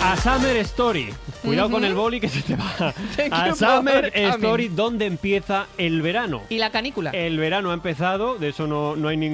A Summer Story. Cuidado con el boli que se te va. A you Summer for coming. Story, ¿dónde empieza el verano? ¿Y la canícula? El verano ha empezado, de eso no hay ningún